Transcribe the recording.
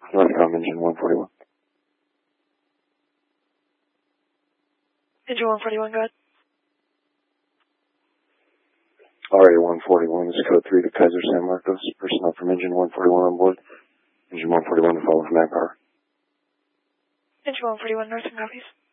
Northbound engine 141. Engine 141, go ahead. RA 141, this is code 3 to Kaiser San Marcos. Personnel from engine 141 on board. Engine 141 to follow from manpower. Engine 141, North and copies.